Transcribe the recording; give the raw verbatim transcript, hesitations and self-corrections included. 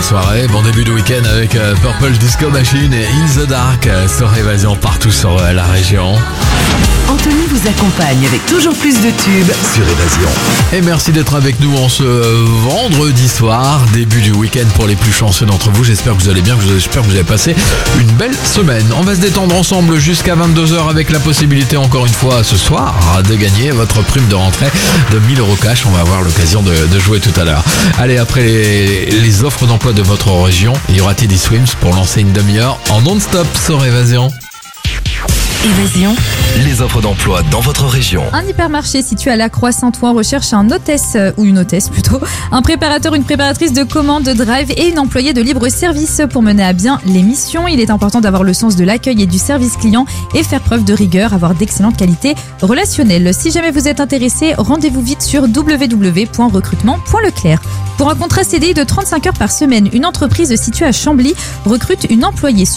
soirée, bon début de week-end avec euh, Purple Disco Machine et In The Dark euh, sur Évasion partout sur euh, la région. Anthony vous accompagne avec toujours plus de tubes sur Évasion. Et merci d'être avec nous en ce euh, vendredi soir, début du week-end pour les plus chanceux d'entre vous. J'espère que vous allez bien, j'espère que vous avez passé une belle semaine. On va se détendre ensemble jusqu'à vingt-deux heures avec la possibilité encore une fois ce soir de gagner votre prime de rentrée de mille euros cash. On va avoir l'occasion de, de jouer tout à l'heure. Allez, après les, les offres d'emploi de votre région, il y aura Teddy Swims pour lancer une demi-heure en non-stop sur Évasion. Évasion. Les offres d'emploi dans votre région. Un hypermarché situé à La Croix-Saint-Ouen recherche un hôtesse, euh, ou une hôtesse plutôt, un préparateur, une préparatrice de commande, de drive et une employée de libre-service pour mener à bien les missions. Il est important d'avoir le sens de l'accueil et du service client et faire preuve de rigueur, avoir d'excellentes qualités relationnelles. Si jamais vous êtes intéressé, rendez-vous vite sur w w w point recrutement point leclerc. Pour un contrat C D I de trente-cinq heures par semaine, une entreprise située à Chambly recrute une employée